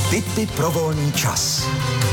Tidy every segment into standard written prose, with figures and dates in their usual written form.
Tipy pro volný čas.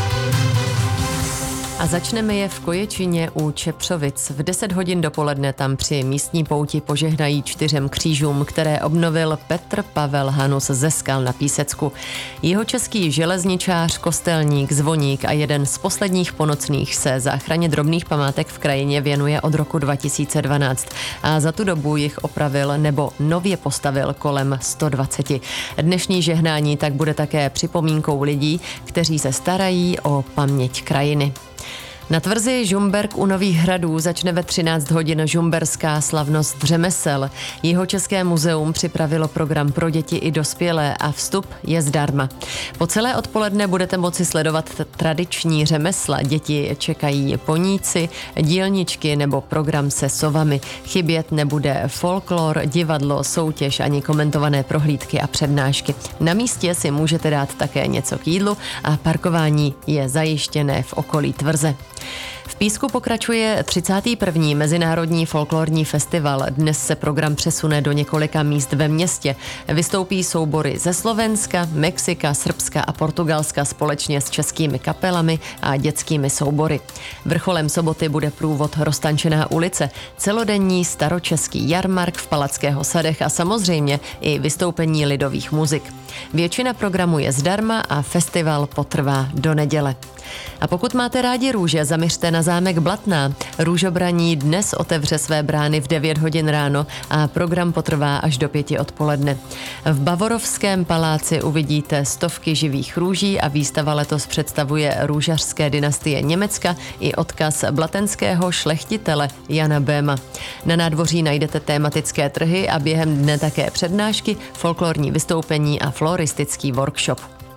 A začneme je v Koječině u Čepřovic. V 10 hodin dopoledne tam při místní pouti požehnají 4 křížům, které obnovil Petr Pavel Hanus ze Skal na Písecku. Jihočeský železničář, kostelník, zvoník a jeden z posledních ponocných se záchraně drobných památek v krajině věnuje od roku 2012 a za tu dobu jich opravil nebo nově postavil kolem 120. Dnešní žehnání tak bude také připomínkou lidí, kteří se starají o paměť krajiny. Na tvrzi Žumberk u Nových Hradů začne ve 13 hodin žumberská slavnost řemesel. Jihočeské muzeum připravilo program pro děti i dospělé a vstup je zdarma. Po celé odpoledne budete moci sledovat tradiční řemesla. Děti čekají poníci, dílničky nebo program se sovami. Chybět nebude folklor, divadlo, soutěž ani komentované prohlídky a přednášky. Na místě si můžete dát také něco k jídlu a parkování je zajištěné v okolí tvrze. V Písku pokračuje 31. Mezinárodní folklorní festival. Dnes se program přesune do několika míst ve městě. Vystoupí soubory ze Slovenska, Mexika, Srbska a Portugalska společně s českými kapelami a dětskými soubory. Vrcholem soboty bude průvod Roztančená ulice, celodenní staročeský jarmark v Palackého sadech a samozřejmě i vystoupení lidových muzik. Většina programu je zdarma a festival potrvá do neděle. A pokud máte rádi růže, zaměřte na zámek Blatná. Růžobraní dnes otevře své brány v 9 hodin ráno a program potrvá až do 5 odpoledne. V Bavorovském paláci uvidíte stovky živých růží a výstava letos představuje růžařské dynastie Německa i odkaz blatenského šlechtitele Jana Béma. Na nádvoří najdete tematické trhy a během dne také přednášky, folklorní vystoupení a floristický workshop.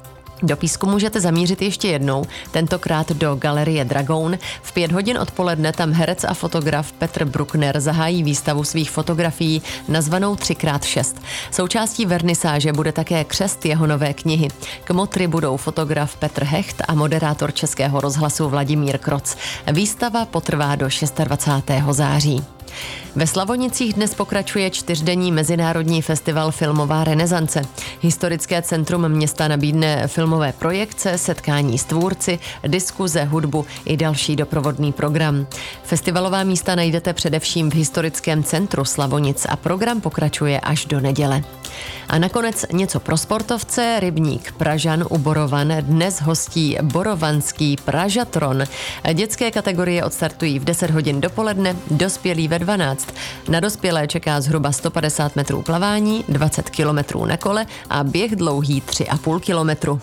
Do Písku můžete zamířit ještě jednou, tentokrát do Galerie Dragoun. V 5 hodin odpoledne tam herec a fotograf Petr Bruckner zahájí výstavu svých fotografií nazvanou 3x6. Součástí vernisáže bude také křest jeho nové knihy. Kmotry budou fotograf Petr Hecht a moderátor Českého rozhlasu Vladimír Kroc. Výstava potrvá do 26. září. Ve Slavonicích dnes pokračuje 4denní mezinárodní festival Filmová renesance. Historické centrum města nabídne filmové projekce, setkání s tvůrci, diskuze, hudbu i další doprovodný program. Festivalová místa najdete především v historickém centru Slavonic a program pokračuje až do neděle. A nakonec něco pro sportovce. Rybník Pražan u Borovan dnes hostí borovanský Pražatron. Dětské kategorie odstartují v 10 hodin dopoledne, dospělí ve 12. Na dospělé čeká zhruba 150 metrů plavání, 20 kilometrů na kole a běh dlouhý 3,5 kilometru.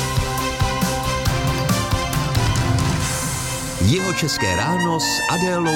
Jihočeské ráno s Adélou